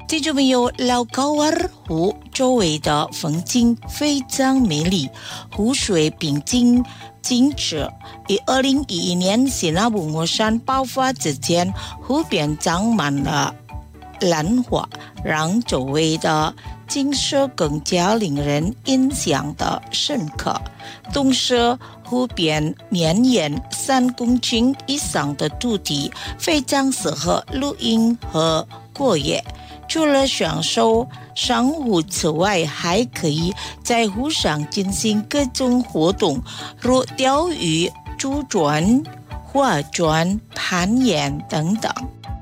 听众朋友，老高尔湖周围的风景非常美丽，湖水平静清澈。于2011年西纳布火山爆发之前，湖边长满了兰花，让周围的景色更加令人印象的深刻。同时，湖边绵延3公顷以上的土地，非常适合露营和过夜。除了享受赏湖之外，还可以在湖上进行各种活动，如钓鱼、竹船、划船、攀岩等等。